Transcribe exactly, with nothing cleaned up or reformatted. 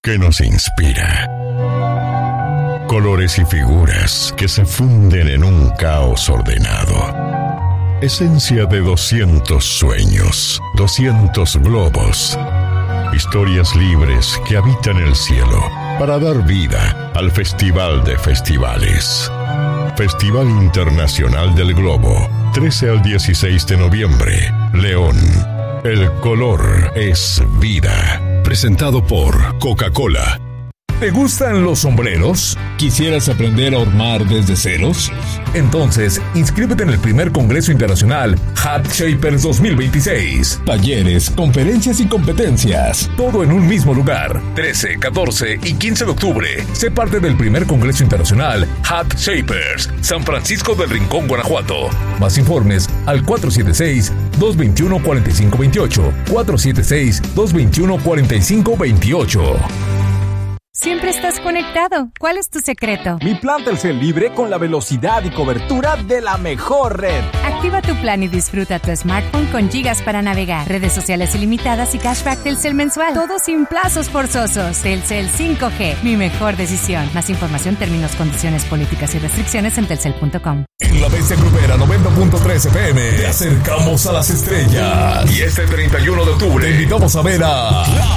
que nos inspira. Colores y figuras que se funden en un caos ordenado. Esencia de doscientos sueños, doscientos globos. Historias libres que habitan el cielo para dar vida al Festival de Festivales. Festival Internacional del Globo, trece al dieciséis de noviembre, León. El color es vida. Presentado por Coca-Cola. ¿Te gustan los sombreros? ¿Quisieras aprender a hormar desde ceros? Entonces, inscríbete en el primer Congreso Internacional Hat Shapers dos mil veintiséis. Talleres, conferencias y competencias. Todo en un mismo lugar. trece, catorce y quince de octubre. Sé parte del primer Congreso Internacional Hat Shapers, San Francisco del Rincón, Guanajuato. Más informes al cuatro siete seis, dos dos uno, cuatro cinco dos ocho. cuatro siete seis, dos dos uno, cuatro cinco dos ocho. Siempre estás conectado. ¿Cuál es tu secreto? Mi plan Telcel libre con la velocidad y cobertura de la mejor red. Activa tu plan y disfruta tu smartphone con gigas para navegar, redes sociales ilimitadas y cashback Telcel mensual. Todo sin plazos forzosos. Telcel cinco G. Mi mejor decisión. Más información, términos, condiciones, políticas y restricciones en telcel punto com. En la Bestia Grupera noventa punto tres F M te acercamos a las estrellas. Y este treinta y uno de octubre te invitamos a ver a